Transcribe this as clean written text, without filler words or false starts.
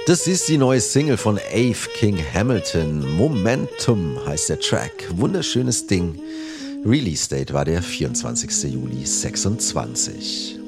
Das ist die neue Single von Ave King Hamilton. Momentum heißt der Track. Wunderschönes Ding. Release Date war der 24. Juli 26.